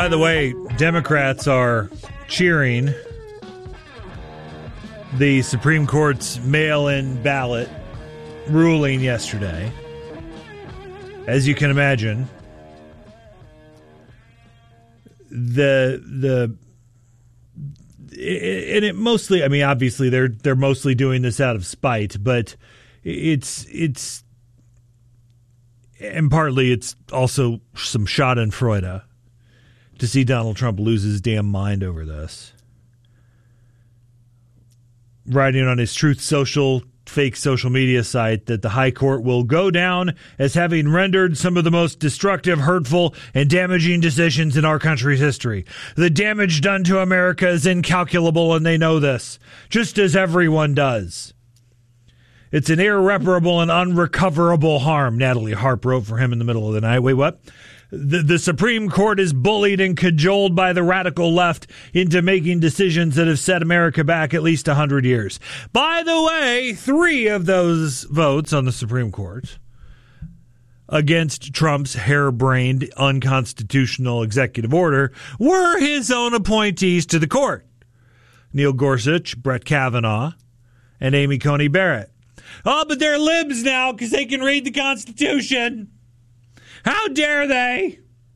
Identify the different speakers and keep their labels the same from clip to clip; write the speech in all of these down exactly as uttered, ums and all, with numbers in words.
Speaker 1: By the way, Democrats are cheering the Supreme Court's mail-in ballot ruling yesterday. As you can imagine, the the and it mostly, I mean, obviously they're they're mostly doing this out of spite, but it's it's and partly it's also some schadenfreude to see Donald Trump lose his damn mind over this. Writing on his Truth Social fake social media site that the High Court will go down as having rendered some of the most destructive, hurtful, and damaging decisions in our country's history. The damage done to America is incalculable, and they know this, just as everyone does. It's an irreparable and unrecoverable harm, Natalie Harp wrote for him in the middle of the night. Wait, what? The, the Supreme Court is bullied and cajoled by the radical left into making decisions that have set America back at least one hundred years. By the way, three of those votes on the Supreme Court against Trump's harebrained, unconstitutional executive order were his own appointees to the court. Neil Gorsuch, Brett Kavanaugh, and Amy Coney Barrett. Oh, but they're libs now because they can read the Constitution. How dare they?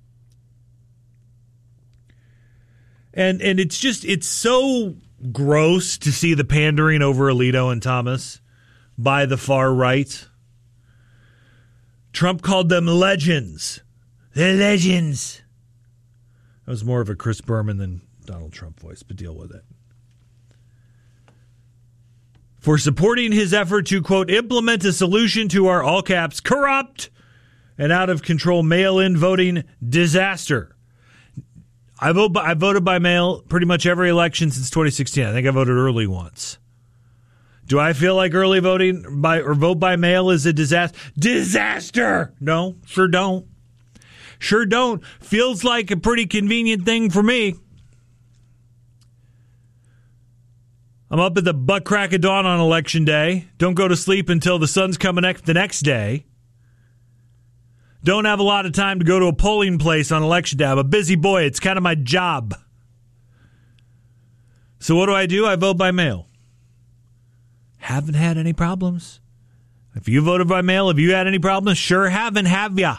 Speaker 1: And and it's just, it's so gross to see the pandering over Alito and Thomas by the far right. Trump called them legends. They're legends. That was more of a Chris Berman than Donald Trump voice, but deal with it. For supporting his effort to, quote, implement a solution to our, all caps, corrupt and out-of-control mail-in voting disaster. I vote. By, I voted by mail pretty much every election since twenty sixteen. I think I voted early once. Do I feel like early voting by or vote by mail is a disaster? Disaster! No, sure don't. Sure don't. Feels like a pretty convenient thing for me. I'm up at the butt crack of dawn on election day. Don't go to sleep until the sun's coming up the next day. Don't have a lot of time to go to a polling place on election day. I'm a busy boy. It's kind of my job. So what do I do? I vote by mail. Haven't had any problems. If you voted by mail, have you had any problems? Sure haven't, have ya?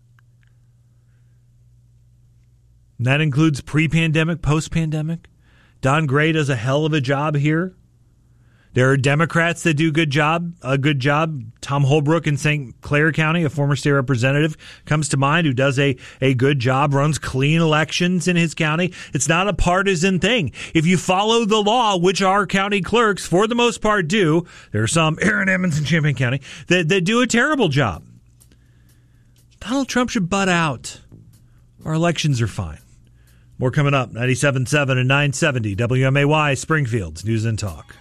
Speaker 1: And that includes pre-pandemic, post-pandemic. Don Gray does a hell of a job here. There are Democrats that do good job, a good job. Tom Holbrook in Saint Clair County, a former state representative, comes to mind who does a, a good job, runs clean elections in his county. It's not a partisan thing. If you follow the law, which our county clerks, for the most part, do, there are some, Aaron Emmons in Champaign County, that, that do a terrible job. Donald Trump should butt out. Our elections are fine. More coming up, ninety-seven point seven and nine seventy W M A Y, Springfield's News and Talk.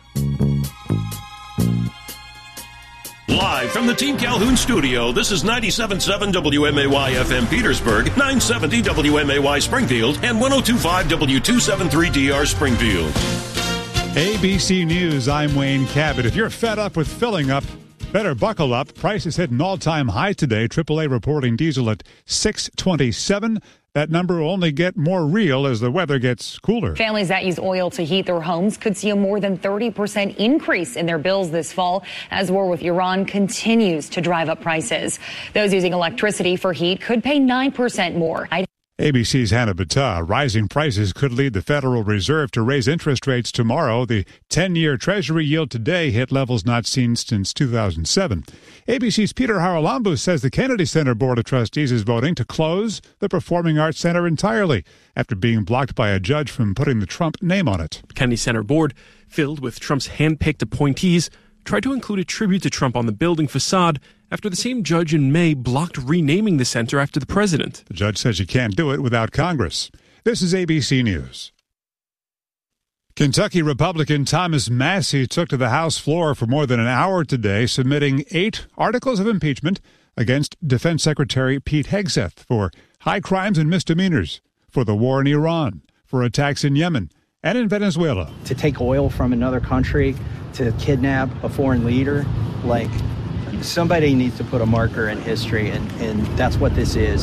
Speaker 2: Live from the Team Calhoun studio, this is ninety-seven point seven W M A Y F M Petersburg, nine seventy W M A Y Springfield, and one oh two point five W two seventy-three D R Springfield.
Speaker 3: A B C News, I'm Wayne Cabot. If you're fed up with filling up, better buckle up. Prices hit an all-time high today. triple A reporting diesel at six twenty-seven. That number will only get more real as the weather gets cooler.
Speaker 4: Families that use oil to heat their homes could see a more than thirty percent increase in their bills this fall as war with Iran continues to drive up prices. Those using electricity for heat could pay nine percent more.
Speaker 3: A B C's Hannah Battah. Rising prices could lead the Federal Reserve to raise interest rates tomorrow. The ten-year Treasury yield today hit levels not seen since two thousand seven. A B C's Peter Haralambou says the Kennedy Center Board of Trustees is voting to close the Performing Arts Center entirely after being blocked by a judge from putting the Trump name on it.
Speaker 5: Kennedy Center Board, filled with Trump's hand-picked appointees, tried to include a tribute to Trump on the building facade after the same judge in May blocked renaming the center after the president.
Speaker 3: The judge says you can't do it without Congress. This is A B C News. Kentucky Republican Thomas Massie took to the House floor for more than an hour today, submitting eight articles of impeachment against Defense Secretary Pete Hegseth for high crimes and misdemeanors, for the war in Iran, for attacks in Yemen, and in Venezuela.
Speaker 6: To take oil from another country, to kidnap a foreign leader, like, somebody needs to put a marker in history, and, and that's what this is.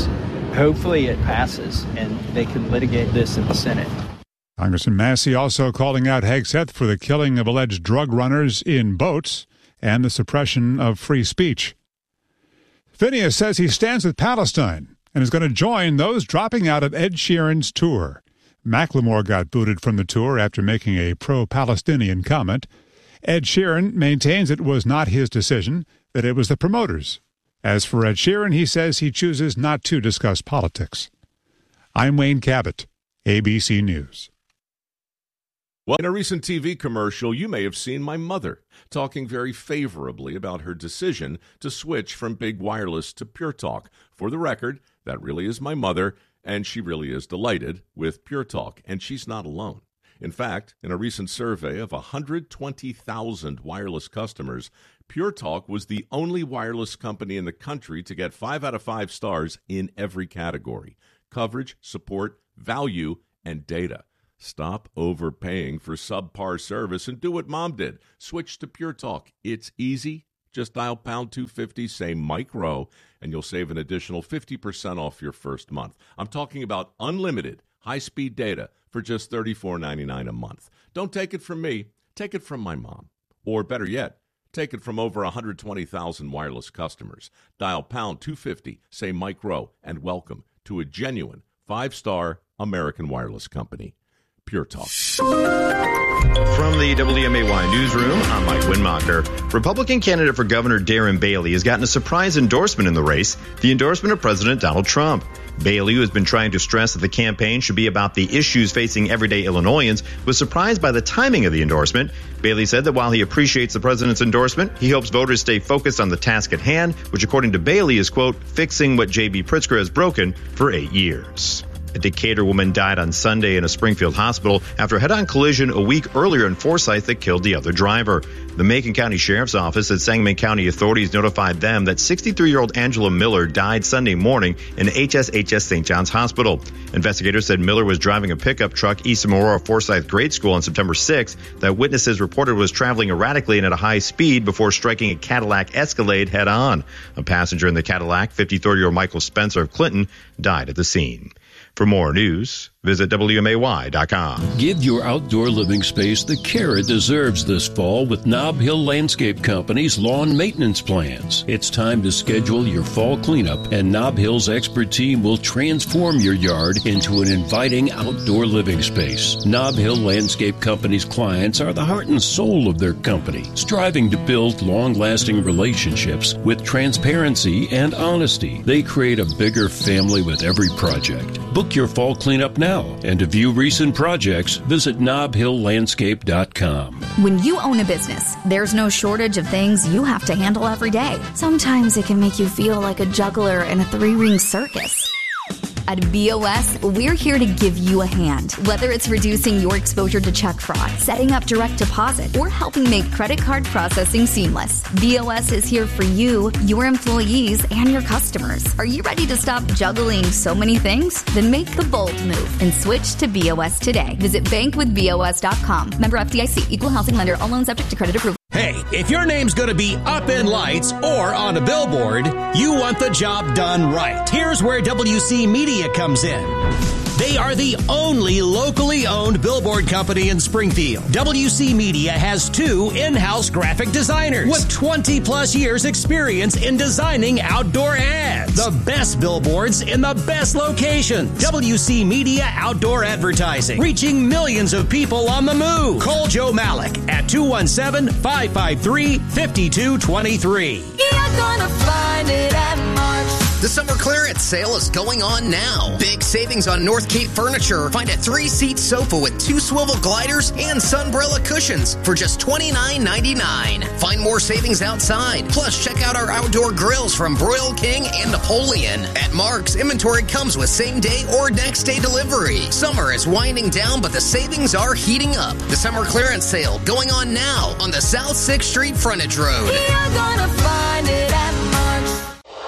Speaker 6: hopefully it passes and they can litigate this in the Senate.
Speaker 3: Congressman Massey also calling out Hegseth for the killing of alleged drug runners in boats and the suppression of free speech. Phineas says he stands with Palestine and is going to join those dropping out of Ed Sheeran's tour. Macklemore got booted from the tour after making a pro-Palestinian comment. Ed Sheeran maintains it was not his decision, that it was the promoters. As for Ed Sheeran, he says he chooses not to discuss politics. I'm Wayne Cabot, A B C News.
Speaker 7: Well, in a recent T V commercial, you may have seen my mother talking very favorably about her decision to switch from big wireless to Pure Talk. For the record, that really is my mother, and she really is delighted with Pure Talk, and she's not alone. In fact, in a recent survey of one hundred twenty thousand wireless customers, Pure Talk was the only wireless company in the country to get five out of five stars in every category: coverage, support, value, and data. Stop overpaying for subpar service and do what Mom did. Switch to Pure Talk. It's easy. Just dial pound two fifty, say Mike Rowe, and you'll save an additional fifty percent off your first month. I'm talking about unlimited high-speed data for just thirty-four ninety-nine a month. Don't take it from me. Take it from my mom. Or better yet, take it from over one hundred twenty thousand wireless customers. Dial pound two fifty, say Mike Rowe, and welcome to a genuine five-star American wireless company. Pure Talk.
Speaker 8: From the W M A Y newsroom, I'm Mike Winmacher. Republican candidate for Governor Darren Bailey has gotten a surprise endorsement in the race, the endorsement of President Donald Trump. Bailey, who has been trying to stress that the campaign should be about the issues facing everyday Illinoisans, was surprised by the timing of the endorsement. Bailey said that while he appreciates the president's endorsement, he hopes voters stay focused on the task at hand, which according to Bailey is, quote, fixing what J B Pritzker has broken for eight years. A Decatur woman died on Sunday in a Springfield hospital after a head-on collision a week earlier in Forsyth that killed the other driver. The Macon County Sheriff's Office said Sangamon County authorities notified them that sixty-three-year-old Angela Miller died Sunday morning in H S H S Saint John's Hospital. Investigators said Miller was driving a pickup truck east of Aurora Forsyth Grade School on September sixth that witnesses reported was traveling erratically and at a high speed before striking a Cadillac Escalade head-on. A passenger in the Cadillac, fifty-three-year-old Michael Spencer of Clinton, died at the scene. For more news, visit W M A Y dot com.
Speaker 9: Give your outdoor living space the care it deserves this fall with Nob Hill Landscape Company's lawn maintenance plans. It's time to schedule your fall cleanup, and Nob Hill's expert team will transform your yard into an inviting outdoor living space. Nob Hill Landscape Company's clients are the heart and soul of their company, striving to build long-lasting relationships with transparency and honesty. They create a bigger family with every project. Book your fall cleanup now, and to view recent projects, visit nob hill landscape dot com.
Speaker 10: When you own a business, there's no shortage of things you have to handle every day. Sometimes it can make you feel like a juggler in a three-ring circus. At B O S, we're here to give you a hand. Whether it's reducing your exposure to check fraud, setting up direct deposit, or helping make credit card processing seamless, B O S is here for you, your employees, and your customers. Are you ready to stop juggling so many things? Then make the bold move and switch to B O S today. Visit bank with B O S dot com. Member F D I C. Equal housing lender. All loans subject to credit approval.
Speaker 11: Hey, if your name's going to be up in lights or on a billboard, you want the job done right. Here's where W C Media comes in. They are the only locally owned billboard company in Springfield. W C Media has two in-house graphic designers with twenty plus years experience in designing outdoor ads. The best billboards in the best locations. W C Media Outdoor Advertising, reaching millions of people on the move. Call Joe Malik at two one seven, five five three, five two two three.
Speaker 12: You're gonna find it at March. The summer clearance sale is going on now. Big savings on North Cape Furniture. Find a three-seat sofa with two swivel gliders and sunbrella cushions for just twenty-nine ninety-nine. Find more savings outside. Plus, check out our outdoor grills from Broil King and Napoleon. At Mark's, inventory comes with same-day or next-day delivery. Summer is winding down, but the savings are heating up. The summer clearance sale going on now on the South sixth Street Frontage Road. You're gonna find it at Mark's.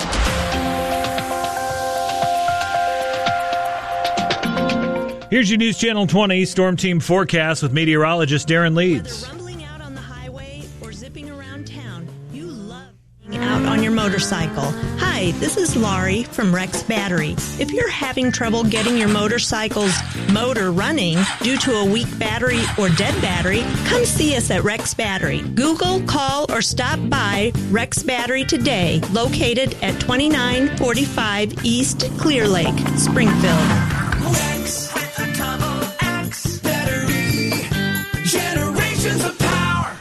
Speaker 1: Here's your News Channel twenty Storm Team forecast with meteorologist Darren Leeds.
Speaker 13: Whether rumbling out on the highway or zipping around town, you love being out on your motorcycle. Hi, this is Laurie from Rex Battery. If you're having trouble getting your motorcycle's motor running due to a weak battery or dead battery, come see us at Rex Battery. Google, call, or stop by Rex Battery today, located at twenty-nine forty-five East Clear Lake, Springfield.
Speaker 14: Rex with a double X battery. Generations of power.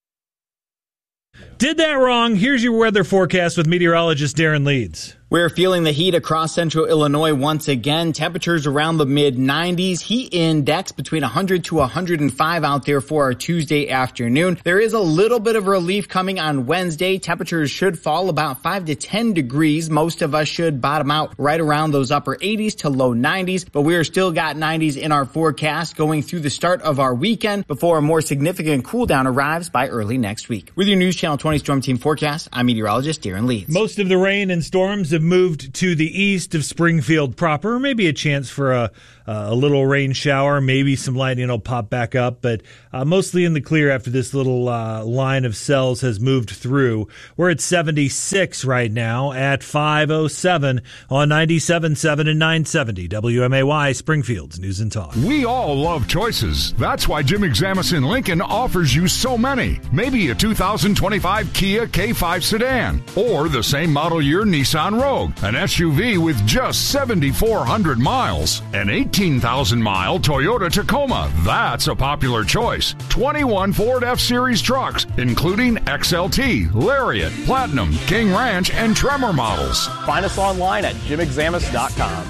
Speaker 1: Did that wrong. Here's your weather forecast with meteorologist Darren Leeds.
Speaker 15: We're feeling the heat across central Illinois once again. Temperatures around the mid nineties. Heat index between one hundred to one hundred five out there for our Tuesday afternoon. There is a little bit of relief coming on Wednesday. Temperatures should fall about five to ten degrees. Most of us should bottom out right around those upper eighties to low nineties, but we are still got nineties in our forecast going through the start of our weekend before a more significant cool down arrives by early next week. With your News Channel twenty Storm Team forecast, I'm meteorologist Darren Leeds.
Speaker 1: Most of the rain and storms have moved to the east of Springfield proper. Maybe a chance for a, a little rain shower. Maybe some lightning will pop back up, but uh, mostly in the clear after this little uh, line of cells has moved through. We're at seventy-six right now at five oh seven on ninety-seven point seven and nine seventy W M A Y, Springfield's News and Talk.
Speaker 16: We all love choices. That's why Jim Examison Lincoln offers you so many. Maybe a two thousand twenty-five Kia K five sedan, or the same model year Nissan Rogue, an S U V with just seventy-four hundred miles, an eighteen thousand mile Toyota Tacoma. That's a popular choice. twenty-one Ford F-Series trucks, including X L T, Lariat, Platinum, King Ranch, and Tremor models.
Speaker 17: Find us online at jim examus dot com.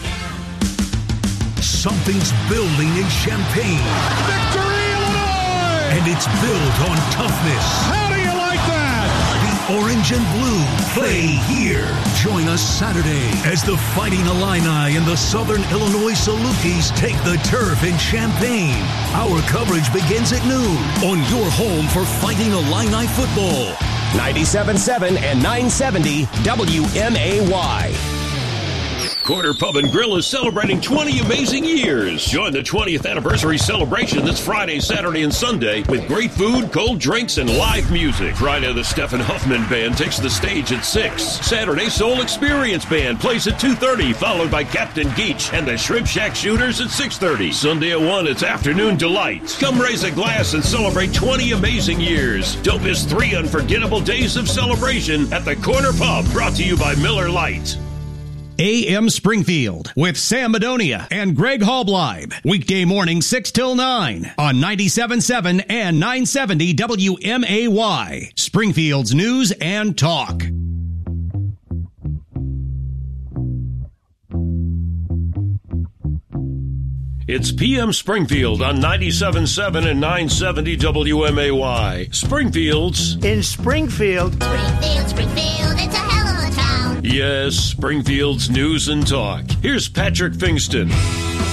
Speaker 18: Something's building in Champaign.
Speaker 14: Victory, Illinois!
Speaker 18: And it's built on toughness.
Speaker 14: How do you like that?
Speaker 18: The orange and blue play here. Join us Saturday as the Fighting Illini and the Southern Illinois Salukis take the turf in Champaign. Our coverage begins at noon on your home for Fighting Illini football.
Speaker 11: ninety-seven point seven and nine seventy W M A Y.
Speaker 2: Corner Pub and Grill is celebrating twenty amazing years. Join the twentieth anniversary celebration this Friday, Saturday, and Sunday with great food, cold drinks, and live music. Friday, the Stephen Huffman Band takes the stage at six. Saturday, Soul Experience Band plays at two thirty, followed by Captain Geach and the Shrimp Shack Shooters at six thirty. Sunday at one, it's Afternoon Delight. Come raise a glass and celebrate twenty amazing years. Don't miss three unforgettable days of celebration at the Corner Pub, brought to you by Miller Lite.
Speaker 11: A M Springfield with Sam Madonia and Greg Halbleib. Weekday morning six till nine on ninety-seven point seven and nine seventy W M A Y. Springfield's News and Talk.
Speaker 2: It's P M Springfield on ninety-seven point seven and nine seventy W M A Y. Springfield's
Speaker 19: in Springfield.
Speaker 20: Springfield, Springfield, it's a hell of a town.
Speaker 2: Yes, Springfield's News and Talk. Here's Patrick Fingston.